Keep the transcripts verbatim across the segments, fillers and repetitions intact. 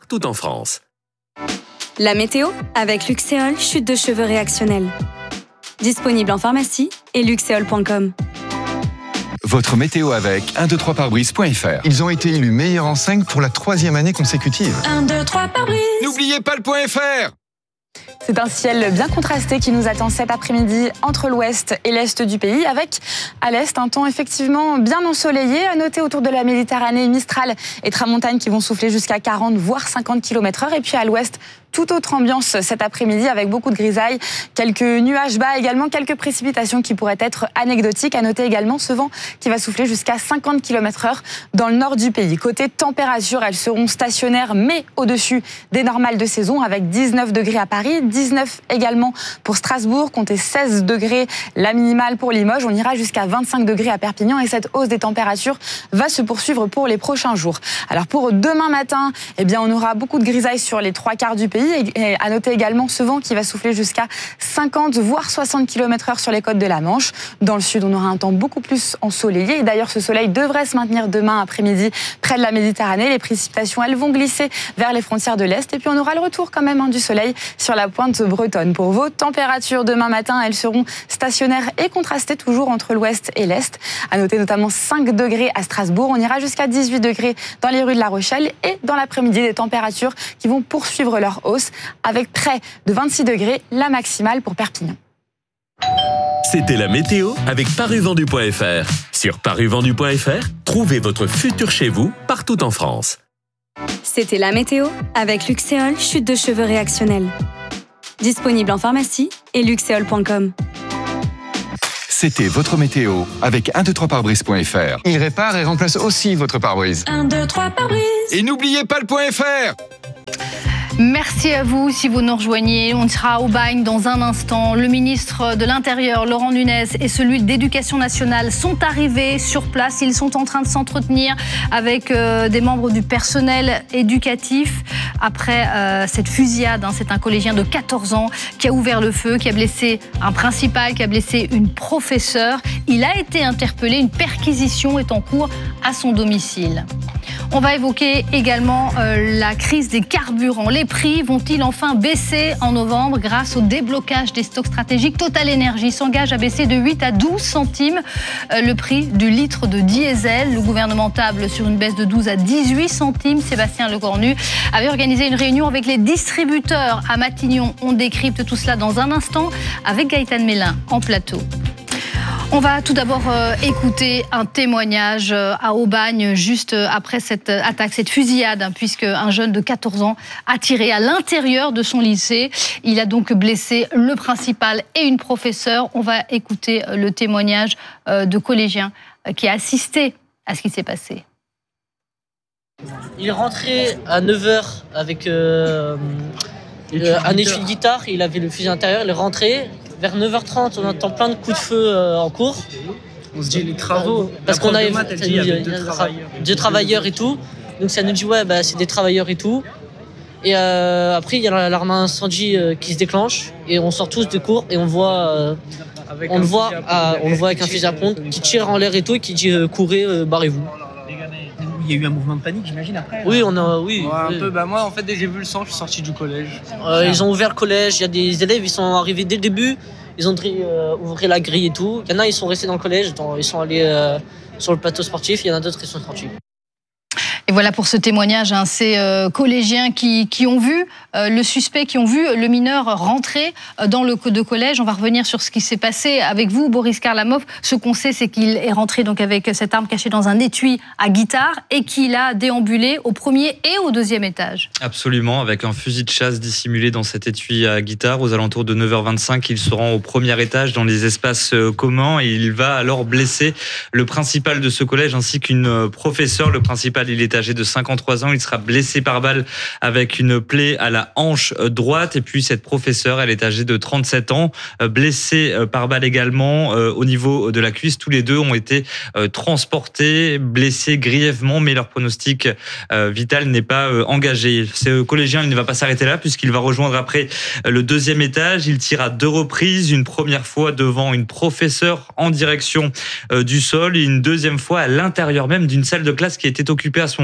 partout en France. La météo avec Luxéol, chute de cheveux réactionnelle. Disponible en pharmacie et luxéol point com. Votre météo avec un deux trois pare-brise point f r. Ils ont été élus meilleurs enseigne pour la troisième année consécutive. un deux trois pare-brise. N'oubliez pas le point F R. C'est un ciel bien contrasté qui nous attend cet après-midi entre l'ouest et l'est du pays, avec à l'est un temps effectivement bien ensoleillé. À noter autour de la Méditerranée, Mistral et Tramontane qui vont souffler jusqu'à quarante voire cinquante kilomètres heure. Et puis à l'ouest, toute autre ambiance cet après-midi avec beaucoup de grisailles, quelques nuages bas, également quelques précipitations qui pourraient être anecdotiques. À noter également ce vent qui va souffler jusqu'à cinquante kilomètres heure dans le nord du pays. Côté température, elles seront stationnaires mais au-dessus des normales de saison avec dix-neuf degrés à Paris, dix-neuf également pour Strasbourg, comptez seize degrés la minimale pour Limoges. On ira jusqu'à vingt-cinq degrés à Perpignan et cette hausse des températures va se poursuivre pour les prochains jours. Alors pour demain matin, eh bien on aura beaucoup de grisailles sur les trois quarts du pays. Et à noter également ce vent qui va souffler jusqu'à cinquante voire soixante kilomètres heure sur les côtes de la Manche. Dans le sud, on aura un temps beaucoup plus ensoleillé. Et d'ailleurs, ce soleil devrait se maintenir demain après-midi près de la Méditerranée. Les précipitations, elles vont glisser vers les frontières de l'Est. Et puis, on aura le retour quand même hein, du soleil sur la pointe bretonne. Pour vos températures demain matin, elles seront stationnaires et contrastées toujours entre l'Ouest et l'Est. À noter notamment cinq degrés à Strasbourg. On ira jusqu'à dix-huit degrés dans les rues de La Rochelle. Et dans l'après-midi, des températures qui vont poursuivre leur hausse avec près de vingt-six degrés, la maximale pour Perpignan. C'était la météo avec paruvendu point f r. Sur paruvendu point f r, trouvez votre futur chez vous partout en France. C'était la météo avec Luxéol, chute de cheveux réactionnelle. Disponible en pharmacie et luxéol point com. C'était votre météo avec un deux trois pare-brise point f r. Ils réparent et remplacent aussi votre pare-brise. un deux trois pare-brise. Et n'oubliez pas le point F R. Merci à vous si vous nous rejoignez. On sera au Bagne dans un instant. Le ministre de l'Intérieur, Laurent Nunez, et celui de l'Éducation nationale sont arrivés sur place. Ils sont en train de s'entretenir avec euh, des membres du personnel éducatif après euh, cette fusillade. Hein. C'est un collégien de quatorze ans qui a ouvert le feu, qui a blessé un principal, qui a blessé une professeure. Il a été interpellé. Une perquisition est en cours à son domicile. On va évoquer également euh, la crise des carburants. Les prix vont-ils enfin baisser en novembre grâce au déblocage des stocks stratégiques? Total Energy s'engage à baisser de huit à douze centimes euh, le prix du litre de diesel. Le gouvernement table sur une baisse de douze à dix-huit centimes. Sébastien Lecornu avait organisé une réunion avec les distributeurs à Matignon. On décrypte tout cela dans un instant avec Gaëtan Mélin en plateau. On va tout d'abord euh, écouter un témoignage euh, à Aubagne juste euh, après cette attaque, cette fusillade, hein, puisque un jeune de quatorze ans a tiré à l'intérieur de son lycée. Il a donc blessé le principal et une professeure. On va écouter euh, le témoignage euh, de collégiens euh, qui a assisté à ce qui s'est passé. Il est rentré à neuf heures avec euh, euh, un étui de guitare. Il avait le fusil à l'intérieur. Il est rentré. Vers neuf heures trente, on entend plein de coups de feu euh, en cours. On se dit les travaux. Parce qu'on a, a dit, il y avait deux, travailleurs. deux travailleurs et tout. Donc ça nous dit ouais bah c'est des travailleurs et tout. Et euh, après il y a l'alarme incendie euh, qui se déclenche et on sort tous des cours et on voit euh, on le voit à, on le voit avec un fusil à pompe qui tire en l'air et tout et qui dit euh, courez euh, barrez-vous. Il y a eu un mouvement de panique, j'imagine, après. Oui, on a, oui. Ouais, un oui. peu. Bah moi, en fait, dès que j'ai vu le sang, je suis sorti du collège. Euh, ils ont ouvert le collège. Il y a des élèves, ils sont arrivés dès le début. Ils ont euh, ouvert la grille et tout. Il y en a, ils sont restés dans le collège. Ils sont allés euh, sur le plateau sportif. Il y en a d'autres qui sont sortis. Et voilà pour ce témoignage, hein, ces euh, collégiens qui, qui ont vu euh, le suspect, qui ont vu le mineur rentrer euh, dans le de collège. On va revenir sur ce qui s'est passé avec vous, Boris Karlamov. Ce qu'on sait, c'est qu'il est rentré donc avec cette arme cachée dans un étui à guitare et qu'il a déambulé au premier et au deuxième étage. Absolument, avec un fusil de chasse dissimulé dans cet étui à guitare. Aux alentours de neuf heures vingt-cinq, il se rend au premier étage dans les espaces communs et il va alors blesser le principal de ce collège ainsi qu'une professeure. Le principal, il est âgé de cinquante-trois ans, il sera blessé par balle avec une plaie à la hanche droite. Et puis cette professeure, elle est âgée de trente-sept ans, blessée par balle également au niveau de la cuisse. Tous les deux ont été transportés, blessés grièvement, mais leur pronostic vital n'est pas engagé. Ce collégien, il ne va pas s'arrêter là puisqu'il va rejoindre après le deuxième étage. Il tire à deux reprises, une première fois devant une professeure en direction du sol et une deuxième fois à l'intérieur même d'une salle de classe qui était occupée à ce moment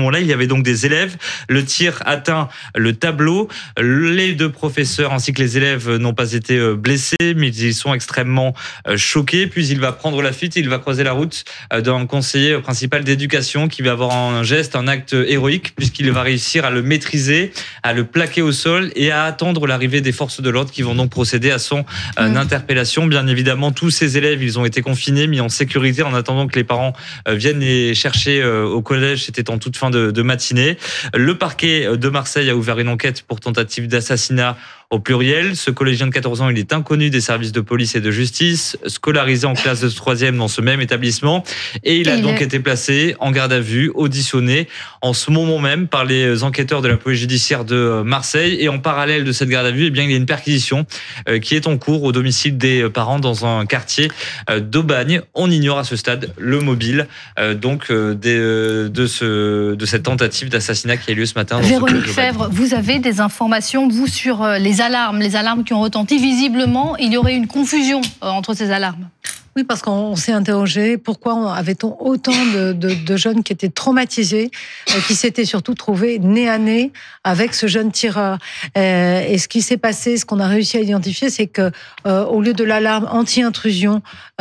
moment-là, il y avait donc des élèves. Le tir atteint le tableau. Les deux professeurs ainsi que les élèves n'ont pas été blessés, mais ils sont extrêmement choqués. Puis il va prendre la fuite, il va croiser la route d'un conseiller principal d'éducation qui va avoir un geste, un acte héroïque, puisqu'il va réussir à le maîtriser, à le plaquer au sol et à attendre l'arrivée des forces de l'ordre qui vont donc procéder à son mmh. interpellation. Bien évidemment, tous ces élèves, ils ont été confinés, mis en sécurité en attendant que les parents viennent les chercher au collège. C'était en toute fin de, de matinée. Le parquet de Marseille a ouvert une enquête pour tentative d'assassinat au pluriel. Ce collégien de quatorze ans, il est inconnu des services de police et de justice, scolarisé en classe de troisième dans ce même établissement. Et il a il donc est... été placé en garde à vue, auditionné en ce moment même par les enquêteurs de la police judiciaire de Marseille. Et en parallèle de cette garde à vue, eh bien, il y a une perquisition qui est en cours au domicile des parents dans un quartier d'Aubagne. On ignore à ce stade le mobile donc de, de, ce, de cette tentative d'assassinat qui a eu lieu ce matin. Dans Véronique Fèvre, vous avez des informations, vous, sur les alarmes, les alarmes qui ont retenti. Visiblement, il y aurait une confusion entre ces alarmes. Oui, parce qu'on s'est interrogé, pourquoi avait-on autant de, de, de jeunes qui étaient traumatisés, euh, qui s'étaient surtout trouvés nez à nez avec ce jeune tireur. Euh, et ce qui s'est passé, ce qu'on a réussi à identifier, c'est que euh, au lieu de l'alarme anti-intrusion,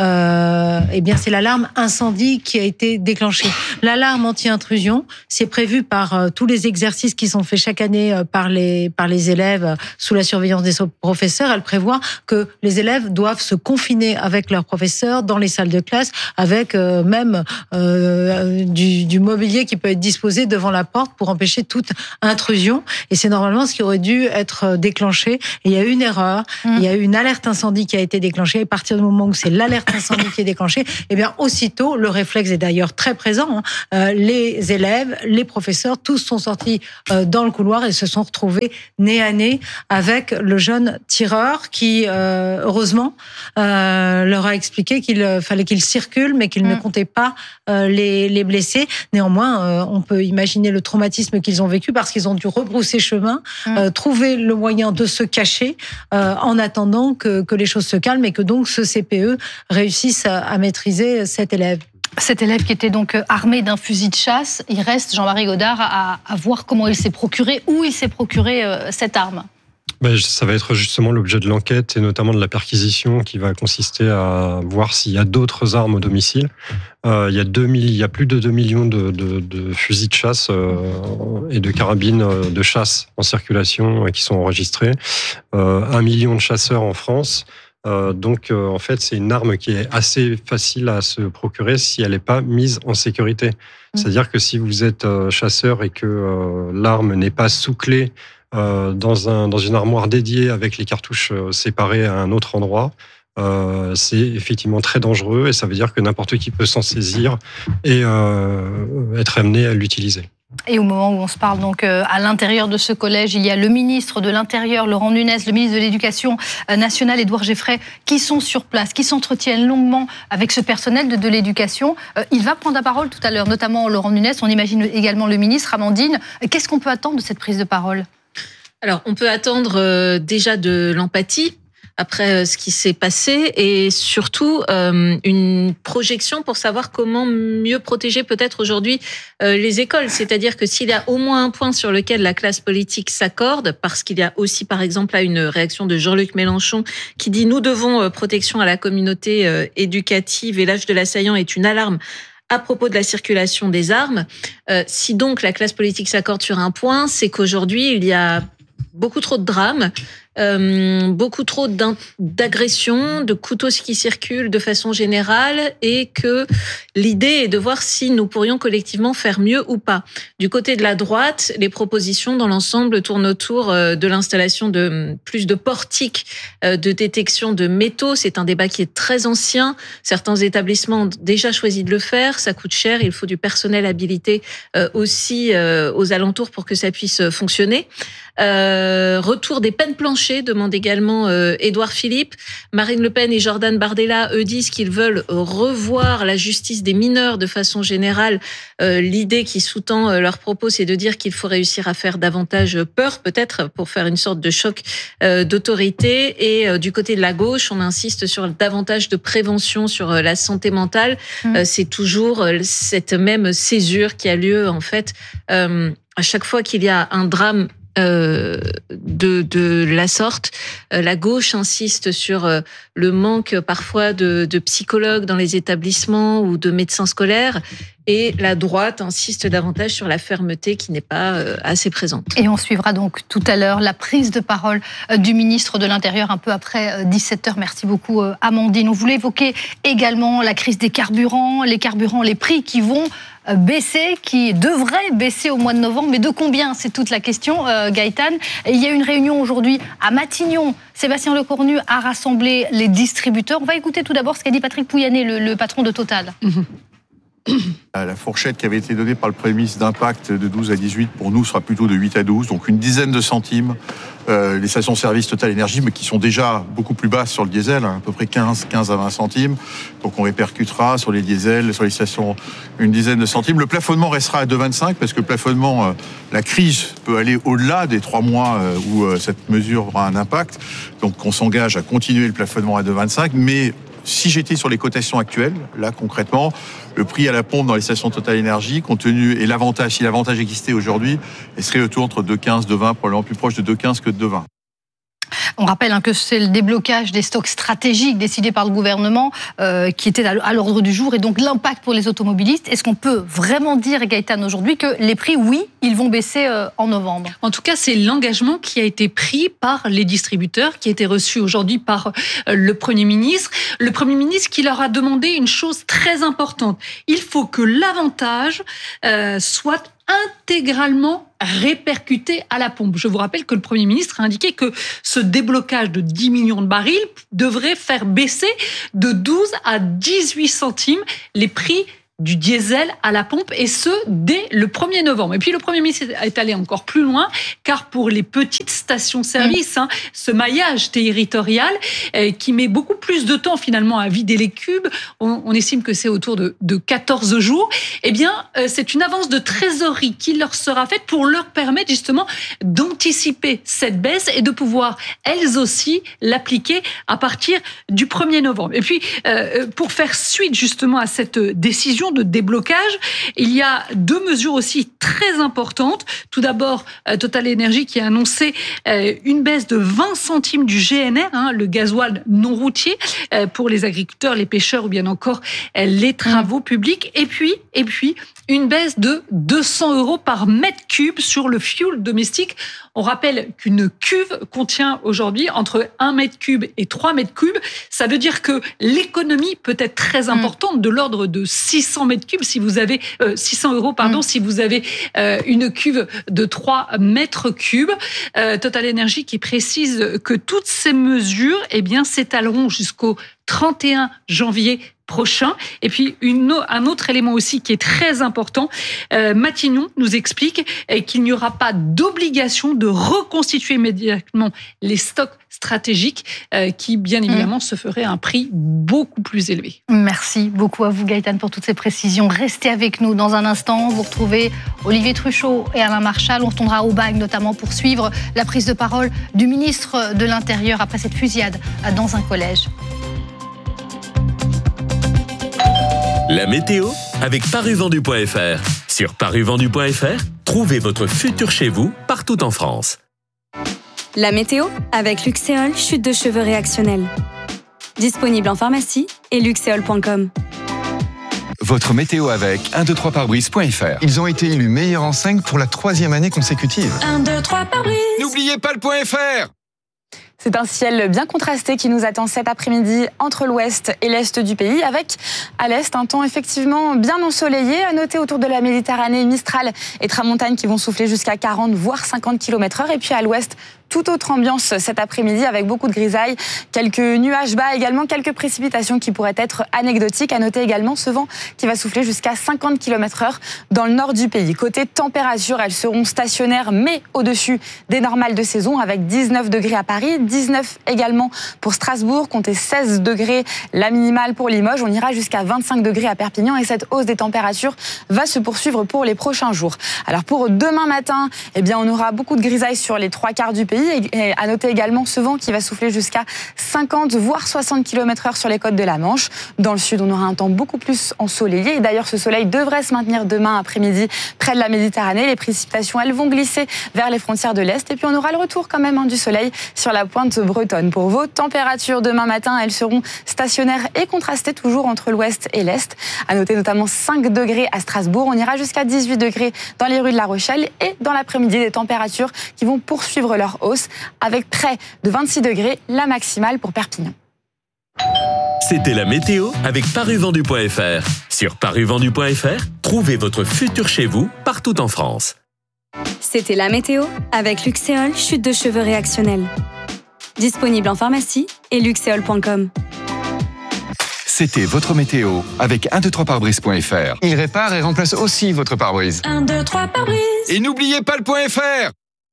euh, eh bien c'est l'alarme incendie qui a été déclenchée. L'alarme anti-intrusion, c'est prévu par euh, tous les exercices qui sont faits chaque année euh, par les par les élèves euh, sous la surveillance des professeurs. Elle prévoit que les élèves doivent se confiner avec leurs professeurs dans les salles de classe, avec euh, même euh, du, du mobilier qui peut être disposé devant la porte pour empêcher toute intrusion. Et c'est normalement ce qui aurait dû être déclenché. Et il y a eu une erreur, mmh. il y a eu une alerte incendie qui a été déclenchée. Et à partir du moment où c'est l'alerte incendie qui est déclenchée, eh bien aussitôt, le réflexe est d'ailleurs très présent. Hein, euh, les élèves, les professeurs, tous sont sortis euh, dans le couloir et se sont retrouvés nez à nez avec le jeune tireur qui, euh, heureusement, euh, leur a expliqué qu'il fallait qu'ils circulent, mais qu'ils mmh. ne comptaient pas euh, les, les blesser. Néanmoins, euh, on peut imaginer le traumatisme qu'ils ont vécu parce qu'ils ont dû rebrousser chemin, mmh. euh, trouver le moyen de se cacher euh, en attendant que, que les choses se calment et que donc ce C P E réussisse à, à maîtriser cet élève. Cet élève qui était donc armé d'un fusil de chasse, il reste, Jean-Marie Godard, à, à voir comment il s'est procuré, où il s'est procuré euh, cette arme. Ben, ça va être justement l'objet de l'enquête et notamment de la perquisition qui va consister à voir s'il y a d'autres armes au domicile. Euh, il, y a deux mille, il y a plus de deux millions de, de, de fusils de chasse euh, et de carabines de chasse en circulation euh, qui sont enregistrés. Euh, un million de chasseurs en France. Euh, donc, euh, en fait, c'est une arme qui est assez facile à se procurer si elle n'est pas mise en sécurité. Mmh. C'est-à-dire que si vous êtes euh, chasseur et que euh, l'arme n'est pas sous clé euh, dans, un, dans une armoire dédiée avec les cartouches euh, séparées à un autre endroit, euh, c'est effectivement très dangereux et ça veut dire que n'importe qui peut s'en saisir et euh, être amené à l'utiliser. Et au moment où on se parle, donc à l'intérieur de ce collège, il y a le ministre de l'Intérieur, Laurent Nunez, le ministre de l'Éducation nationale, Édouard Geffray, qui sont sur place, qui s'entretiennent longuement avec ce personnel de, de l'éducation. Il va prendre la parole tout à l'heure, notamment Laurent Nunez, on imagine également le ministre, Amandine. Qu'est-ce qu'on peut attendre de cette prise de parole ? Alors, on peut attendre euh, déjà de l'empathie après ce qui s'est passé et surtout euh, une projection pour savoir comment mieux protéger peut-être aujourd'hui euh, les écoles. C'est-à-dire que s'il y a au moins un point sur lequel la classe politique s'accorde, parce qu'il y a aussi par exemple là une réaction de Jean-Luc Mélenchon qui dit « Nous devons euh, protection à la communauté euh, éducative et l'âge de l'assaillant est une alarme » à propos de la circulation des armes. Euh, si donc la classe politique s'accorde sur un point, c'est qu'aujourd'hui il y a beaucoup trop de drames, euh, beaucoup trop d'agressions, de couteaux qui circulent de façon générale et que l'idée est de voir si nous pourrions collectivement faire mieux ou pas. Du côté de la droite, les propositions dans l'ensemble tournent autour de l'installation de plus de portiques de détection de métaux. C'est un débat qui est très ancien. Certains établissements ont déjà choisi de le faire. Ça coûte cher. Il faut du personnel habilité aussi aux alentours pour que ça puisse fonctionner. Euh, retour des peines planchées trancher, demande également euh, Édouard Philippe. Marine Le Pen et Jordan Bardella, eux, disent qu'ils veulent revoir la justice des mineurs de façon générale. Euh, l'idée qui sous-tend euh, leur propos, c'est de dire qu'il faut réussir à faire davantage peur, peut-être, pour faire une sorte de choc euh, d'autorité. Et euh, du côté de la gauche, on insiste sur davantage de prévention sur euh, la santé mentale. Mmh. Euh, c'est toujours euh, cette même césure qui a lieu, en fait, euh, à chaque fois qu'il y a un drame Euh, de, de la sorte. Euh, la gauche insiste sur euh, le manque parfois de, de psychologues dans les établissements ou de médecins scolaires, et la droite insiste davantage sur la fermeté qui n'est pas euh, assez présente. Et on suivra donc tout à l'heure la prise de parole euh, du ministre de l'Intérieur un peu après euh, dix-sept heures. Merci beaucoup euh, Amandine. On voulait évoquer également la crise des carburants, les carburants, les prix qui vont baisser, qui devrait baisser au mois de novembre, mais de combien? C'est toute la question, euh, Gaëtan. Et il y a une réunion aujourd'hui à Matignon. Sébastien Lecornu a rassemblé les distributeurs. On va écouter tout d'abord ce qu'a dit Patrick Pouyanné, le, le patron de Total. Mmh. La fourchette qui avait été donnée par le Premier ministre d'impact de douze à dix-huit, pour nous, sera plutôt de huit à douze, donc une dizaine de centimes. Euh, les stations-service Total Énergie, mais qui sont déjà beaucoup plus basses sur le diesel, hein, à peu près quinze, quinze à vingt centimes. Donc on répercutera sur les diesels, sur les stations, une dizaine de centimes. Le plafonnement restera à deux virgule vingt-cinq, parce que le plafonnement, euh, la crise peut aller au-delà des trois mois euh, où euh, cette mesure aura un impact. Donc on s'engage à continuer le plafonnement à deux virgule vingt-cinq, mais si j'étais sur les cotations actuelles, là concrètement, le prix à la pompe dans les stations Total Énergie, compte tenu, et l'avantage, si l'avantage existait aujourd'hui, il serait autour entre deux virgule quinze, deux virgule vingt, probablement plus proche de deux virgule quinze que de deux virgule vingt. On rappelle hein, que c'est le déblocage des stocks stratégiques décidé par le gouvernement euh, qui était à l'ordre du jour, et donc l'impact pour les automobilistes. Est-ce qu'on peut vraiment dire, Gaëtan, aujourd'hui, que les prix, oui, ils vont baisser euh, en novembre? En tout cas, c'est l'engagement qui a été pris par les distributeurs, qui a été reçu aujourd'hui par euh, le Premier ministre. Le Premier ministre qui leur a demandé une chose très importante. Il faut que l'avantage euh, soit intégralement répercuté à la pompe. Je vous rappelle que le Premier ministre a indiqué que ce déblocage de dix millions de barils devrait faire baisser de douze à dix-huit centimes les prix du diesel à la pompe, et ce, dès le premier novembre. Et puis le Premier ministre est allé encore plus loin, car pour les petites stations-service, mmh. hein, ce maillage territorial euh, qui met beaucoup plus de temps finalement à vider les cubes, on, on estime que c'est autour de, de quatorze jours, eh bien euh, c'est une avance de trésorerie qui leur sera faite pour leur permettre justement d'anticiper cette baisse et de pouvoir elles aussi l'appliquer à partir du premier novembre. Et puis euh, pour faire suite justement à cette décision de déblocage, il y a deux mesures aussi très importantes. Tout d'abord, Total Énergie qui a annoncé une baisse de vingt centimes du G N R, hein, le gasoil non routier, pour les agriculteurs, les pêcheurs ou bien encore les travaux publics. Et puis, et puis une baisse de deux cents euros par mètre cube sur le fioul domestique. On rappelle qu'une cuve contient aujourd'hui entre un mètre cube et trois mètres cubes. Ça veut dire que l'économie peut être très importante, de l'ordre de six cents mètres cubes si vous avez euh, six cents euros pardon mmh. si vous avez euh, une cuve de trois mètres cubes. Euh, Total Énergie qui précise que toutes ces mesures eh bien s'étaleront jusqu'au trente et un janvier prochain. Et puis une, un autre élément aussi qui est très important, euh, Matignon nous explique euh, qu'il n'y aura pas d'obligation de reconstituer immédiatement les stocks stratégiques euh, qui bien évidemment mmh. se feraient à un prix beaucoup plus élevé. Merci beaucoup à vous Gaëtan pour toutes ces précisions. Restez avec nous dans un instant. Vous retrouvez Olivier Truchot et Alain Marchal. On retournera au Bagne notamment pour suivre la prise de parole du ministre de l'Intérieur après cette fusillade dans un collège. La météo avec paruvendu point f r. Sur paruvendu point f r, trouvez votre futur chez vous partout en France. La météo avec Luxéol, chute de cheveux réactionnelle. Disponible en pharmacie et luxéol point com. Votre météo avec un deux trois pare-brise point f r. Ils ont été élus meilleurs enseigne pour la troisième année consécutive. un, deux, trois pare-brise. N'oubliez pas le point F R. C'est un ciel bien contrasté qui nous attend cet après-midi entre l'ouest et l'est du pays, avec à l'est un temps effectivement bien ensoleillé. À noter autour de la Méditerranée, Mistral et Tramontagne qui vont souffler jusqu'à quarante voire cinquante kilomètres heure. Et puis à l'ouest, toute autre ambiance cet après-midi avec beaucoup de grisailles, quelques nuages bas également, quelques précipitations qui pourraient être anecdotiques. À noter également ce vent qui va souffler jusqu'à cinquante kilomètres heure dans le nord du pays. Côté température, elles seront stationnaires mais au-dessus des normales de saison avec dix-neuf degrés à Paris, dix-neuf également pour Strasbourg, comptez seize degrés la minimale pour Limoges. On ira jusqu'à vingt-cinq degrés à Perpignan et cette hausse des températures va se poursuivre pour les prochains jours. Alors pour demain matin, eh bien on aura beaucoup de grisailles sur les trois quarts du pays et à noter également ce vent qui va souffler jusqu'à cinquante voire soixante kilomètres heure sur les côtes de la Manche. Dans le sud, on aura un temps beaucoup plus ensoleillé et d'ailleurs ce soleil devrait se maintenir demain après-midi près de la Méditerranée. Les précipitations, elles vont glisser vers les frontières de l'Est et puis on aura le retour quand même hein, du soleil sur la pointe bretonne. Pour vos températures demain matin, elles seront stationnaires et contrastées toujours entre l'ouest et l'est. À noter notamment cinq degrés à Strasbourg. On ira jusqu'à dix-huit degrés dans les rues de La Rochelle et dans l'après-midi des températures qui vont poursuivre leur hausse avec près de vingt-six degrés la maximale pour Perpignan. C'était la météo avec paruvendu point f r. Sur paruvendu point f r, trouvez votre futur chez vous partout en France. C'était la météo avec Luxéol chute de cheveux réactionnelle. Disponible en pharmacie et luxéol point com. C'était votre météo avec un deux trois pare-brise point f r. Il répare et remplace aussi votre pare-brise. un, deux, trois pare-brise. Et n'oubliez pas le point F R.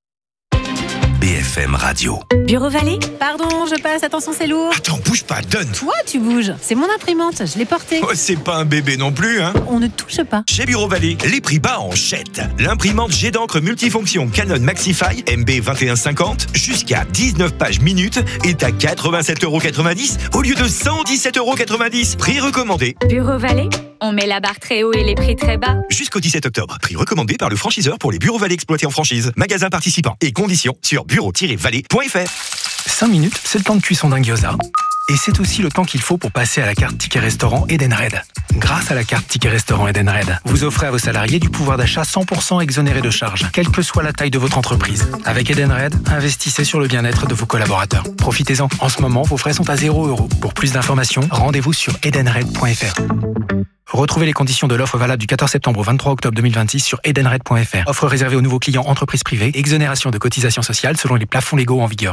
B F M Radio. Bureau Vallée ? Pardon, je passe, attention c'est lourd. Attends, bouge pas, donne. Toi, tu bouges. C'est mon imprimante, je l'ai portée. Oh, c'est pas un bébé non plus, hein. On ne touche pas. Chez Bureau Vallée, les prix bas en jette. L'imprimante jet d'encre multifonction Canon Maxify M B vingt et un cinquante jusqu'à dix-neuf pages minutes est à quatre-vingt-sept euros quatre-vingt-dix au lieu de cent dix-sept euros quatre-vingt-dix. Prix recommandé. Bureau Vallée, on met la barre très haut et les prix très bas. Jusqu'au dix-sept octobre. Prix recommandé par le franchiseur pour les Bureaux Vallée exploités en franchise. Magasin participant et conditions sur bureau tiret vallée point f r. cinq minutes, c'est le temps de cuisson d'un gyoza. Et c'est aussi le temps qu'il faut pour passer à la carte Ticket Restaurant Edenred. Grâce à la carte Ticket Restaurant Edenred, vous offrez à vos salariés du pouvoir d'achat cent pour cent exonéré de charges, quelle que soit la taille de votre entreprise. Avec Edenred, investissez sur le bien-être de vos collaborateurs. Profitez-en. En ce moment, vos frais sont à zéro euro. Pour plus d'informations, rendez-vous sur edenred point f r. Retrouvez les conditions de l'offre valable du quatorze septembre au vingt-trois octobre deux mille vingt-six sur edenred point f r. Offre réservée aux nouveaux clients entreprises privées. Exonération de cotisations sociales selon les plafonds légaux en vigueur.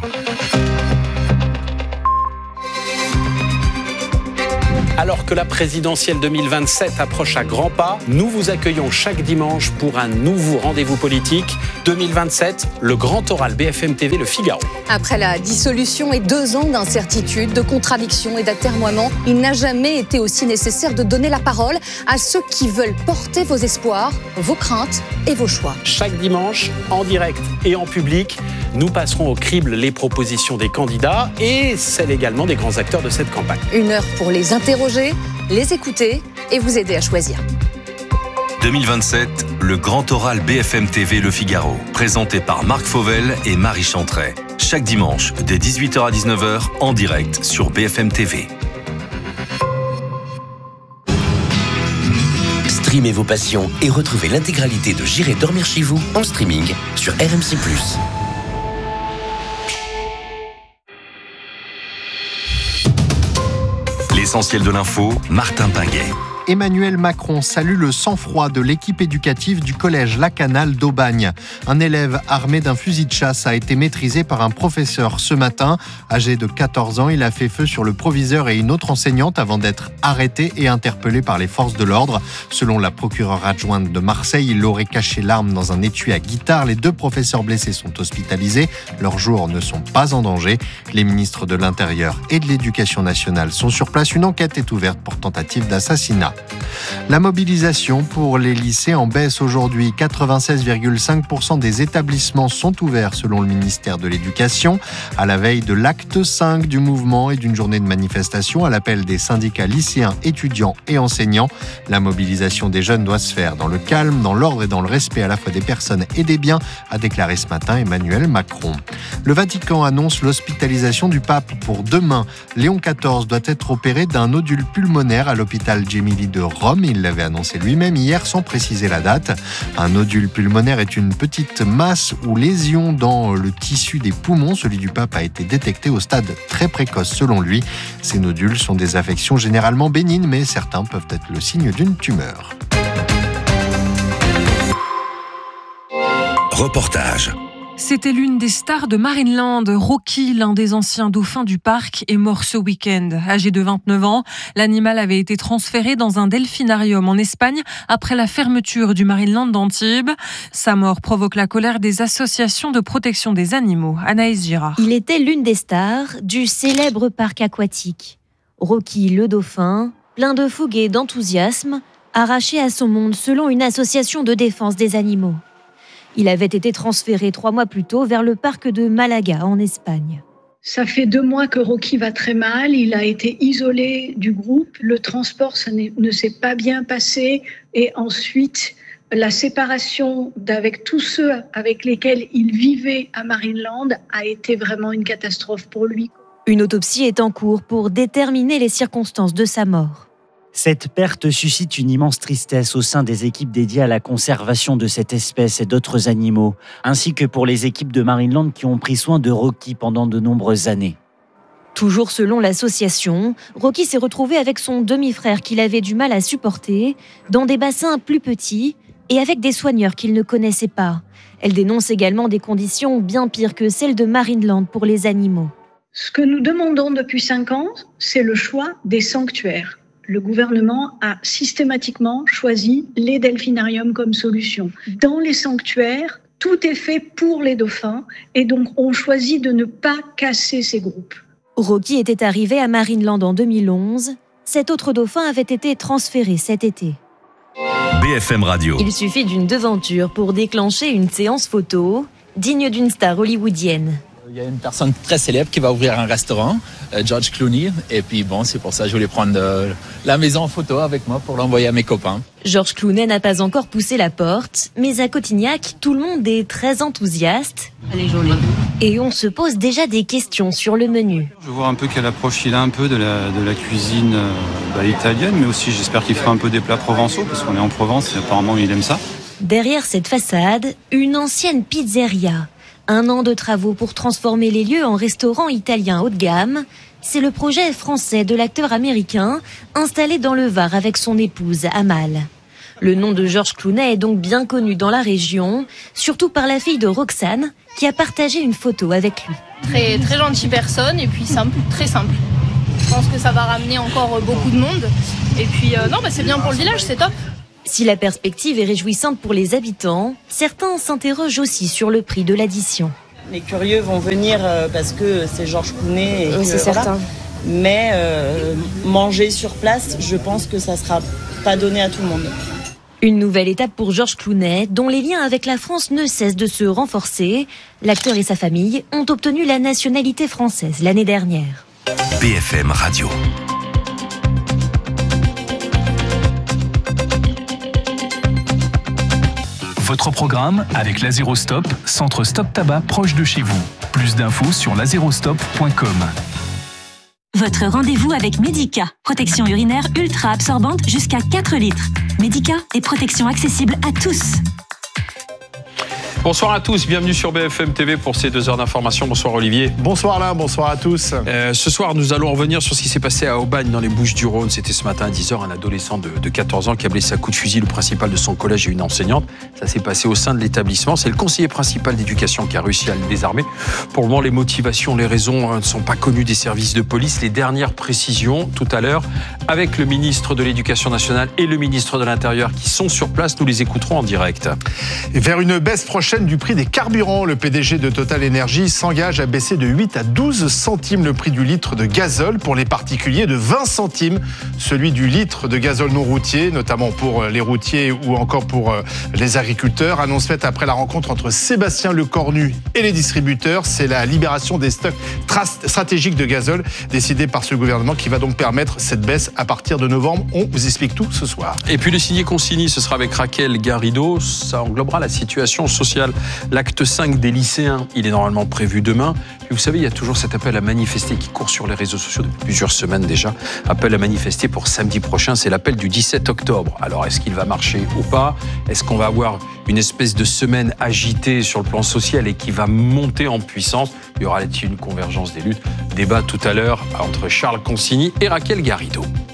Alors que la présidentielle deux mille vingt-sept approche à grands pas, nous vous accueillons chaque dimanche pour un nouveau rendez-vous politique. deux mille vingt-sept, le grand oral B F M T V Le Figaro. Après la dissolution et deux ans d'incertitude, de contradictions et d'atermoiements, il n'a jamais été aussi nécessaire de donner la parole à ceux qui veulent porter vos espoirs, vos craintes et vos choix. Chaque dimanche, en direct et en public, nous passerons au crible les propositions des candidats et celles également des grands acteurs de cette campagne. Une heure pour les interroger, les écouter et vous aider à choisir. deux mille vingt-sept, le grand oral B F M T V Le Figaro, présenté par Marc Fauvel et Marie Chantret. Chaque dimanche, dès dix-huit heures à dix-neuf heures, en direct sur B F M T V. Streamez vos passions et retrouvez l'intégralité de J'irai dormir chez vous en streaming sur R M C plus. L'essentiel de l'info, Martin Pinguet. Emmanuel Macron salue le sang-froid de l'équipe éducative du collège Lacanal d'Aubagne. Un élève armé d'un fusil de chasse a été maîtrisé par un professeur ce matin. Âgé de quatorze ans, il a fait feu sur le proviseur et une autre enseignante avant d'être arrêté et interpellé par les forces de l'ordre. Selon la procureure adjointe de Marseille, il aurait caché l'arme dans un étui à guitare. Les deux professeurs blessés sont hospitalisés. Leurs jours ne sont pas en danger. Les ministres de l'Intérieur et de l'Éducation nationale sont sur place. Une enquête est ouverte pour tentative d'assassinat. La mobilisation pour les lycées en baisse aujourd'hui. quatre-vingt-seize virgule cinq pour cent des établissements sont ouverts selon le ministère de l'Éducation. À la veille de l'acte cinq du mouvement et d'une journée de manifestation à l'appel des syndicats lycéens, étudiants et enseignants. La mobilisation des jeunes doit se faire dans le calme, dans l'ordre et dans le respect à la fois des personnes et des biens, a déclaré ce matin Emmanuel Macron. Le Vatican annonce l'hospitalisation du pape pour demain. Léon quatorze doit être opéré d'un nodule pulmonaire à l'hôpital Gemelli de Rome. Il l'avait annoncé lui-même hier sans préciser la date. Un nodule pulmonaire est une petite masse ou lésion dans le tissu des poumons. Celui du pape a été détecté au stade très précoce selon lui. Ces nodules sont des affections généralement bénignes, mais certains peuvent être le signe d'une tumeur. Reportage. C'était l'une des stars de Marineland. Rocky, l'un des anciens dauphins du parc, est mort ce week-end. Âgé de vingt-neuf ans, l'animal avait été transféré dans un delphinarium en Espagne après la fermeture du Marineland d'Antibes. Sa mort provoque la colère des associations de protection des animaux. Anaïs Girard. Il était l'une des stars du célèbre parc aquatique. Rocky le dauphin, plein de fougue et d'enthousiasme, arraché à son monde selon une association de défense des animaux. Il avait été transféré trois mois plus tôt vers le parc de Malaga, en Espagne. Ça fait deux mois que Rocky va très mal. Il a été isolé du groupe. Le transport ça ne s'est pas bien passé. Et ensuite, la séparation avec tous ceux avec lesquels il vivait à Marineland a été vraiment une catastrophe pour lui. Une autopsie est en cours pour déterminer les circonstances de sa mort. Cette perte suscite une immense tristesse au sein des équipes dédiées à la conservation de cette espèce et d'autres animaux, ainsi que pour les équipes de Marineland qui ont pris soin de Rocky pendant de nombreuses années. Toujours selon l'association, Rocky s'est retrouvé avec son demi-frère qu'il avait du mal à supporter, dans des bassins plus petits et avec des soigneurs qu'il ne connaissait pas. Elle dénonce également des conditions bien pires que celles de Marineland pour les animaux. Ce que nous demandons depuis cinq ans, c'est le choix des sanctuaires. Le gouvernement a systématiquement choisi les delphinariums comme solution. Dans les sanctuaires, tout est fait pour les dauphins et donc on choisit de ne pas casser ces groupes. Rocky était arrivé à Marineland en deux mille onze. Cet autre dauphin avait été transféré cet été. B F M Radio. Il suffit d'une devanture pour déclencher une séance photo digne d'une star hollywoodienne. Il y a une personne très célèbre qui va ouvrir un restaurant, euh, George Clooney. Et puis bon, c'est pour ça que je voulais prendre euh, la maison en photo avec moi pour l'envoyer à mes copains. George Clooney n'a pas encore poussé la porte, mais à Cotignac, tout le monde est très enthousiaste. Elle est jolie. Et on se pose déjà des questions sur le menu. Je vois un peu quelle approche il a un peu de la, de la cuisine euh, bah, italienne, mais aussi j'espère qu'il fera un peu des plats provençaux, parce qu'on est en Provence et apparemment il aime ça. Derrière cette façade, une ancienne pizzeria. Un an de travaux pour transformer les lieux en restaurant italien haut de gamme. C'est le projet français de l'acteur américain, installé dans le Var avec son épouse Amal. Le nom de George Clooney est donc bien connu dans la région, surtout par la fille de Roxane, qui a partagé une photo avec lui. Très, très gentille personne et puis simple, très simple. Je pense que ça va ramener encore beaucoup de monde. Et puis euh, non, bah c'est bien pour le village, c'est top. Si la perspective est réjouissante pour les habitants, certains s'interrogent aussi sur le prix de l'addition. Les curieux vont venir parce que c'est George Clooney. Et oui, que, c'est voilà. certain. Mais euh, manger sur place, je pense que ça ne sera pas donné à tout le monde. Une nouvelle étape pour George Clooney, dont les liens avec la France ne cessent de se renforcer. L'acteur et sa famille ont obtenu la nationalité française l'année dernière. B F M Radio. Votre programme avec l'Azérostop, centre Stop Tabac proche de chez vous. Plus d'infos sur lazérostop point com. Votre rendez-vous avec Medica. Protection urinaire ultra absorbante jusqu'à quatre litres. Medica est protection accessible à tous. Bonsoir à tous, bienvenue sur B F M T V pour ces deux heures d'information. Bonsoir Olivier. Bonsoir Alain, bonsoir à tous. Euh, ce soir, nous allons revenir sur ce qui s'est passé à Aubagne dans les Bouches-du-Rhône. C'était ce matin à dix heures, un adolescent de, de quatorze ans qui a blessé à coup de fusil le principal de son collège et une enseignante. Ça s'est passé au sein de l'établissement. C'est le conseiller principal d'éducation qui a réussi à le désarmer. Pour le moment, les motivations, les raisons ne sont pas connues des services de police. Les dernières précisions tout à l'heure avec le ministre de l'Éducation nationale et le ministre de l'Intérieur qui sont sur place. Nous les écouterons en direct. Et vers une baisse prochaine du prix des carburants, le P D G de Total Energy s'engage à baisser de huit à douze centimes le prix du litre de gazole pour les particuliers, de vingt centimes celui du litre de gazole non routier, notamment pour les routiers ou encore pour les agriculteurs. Annonce faite après la rencontre entre Sébastien Lecornu et les distributeurs. C'est la libération des stocks stratégiques de gazole décidée par ce gouvernement qui va donc permettre cette baisse à partir de novembre. On vous explique tout ce soir. Et puis le signé consigné, ce sera avec Raquel Garrido. Ça englobera la situation sociale. L'acte cinq des lycéens, il est normalement prévu demain. Puis vous savez, il y a toujours cet appel à manifester qui court sur les réseaux sociaux depuis plusieurs semaines déjà. Appel à manifester pour samedi prochain, c'est l'appel du dix-sept octobre. Alors est-ce qu'il va marcher ou pas ? Est-ce qu'on va avoir une espèce de semaine agitée sur le plan social et qui va monter en puissance ? Y aura-t-il une convergence des luttes ? Débat tout à l'heure entre Charles Consigny et Raquel Garrido.